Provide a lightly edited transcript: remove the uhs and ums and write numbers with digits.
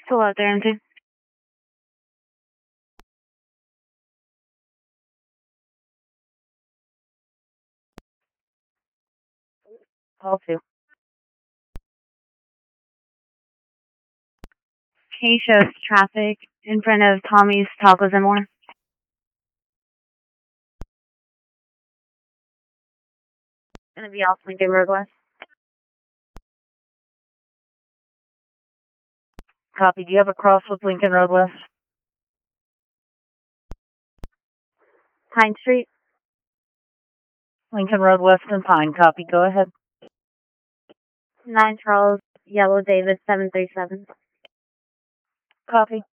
Still out there, empty. Call 2. K-shows traffic in front of Tommy's Tacos and More. Gonna be off Lincoln Road West. Copy. Do you have a cross with Lincoln Road West? Pine Street? Lincoln Road West and Pine. Copy. Go ahead. 9 Charles, Yellow David, 737. Copy.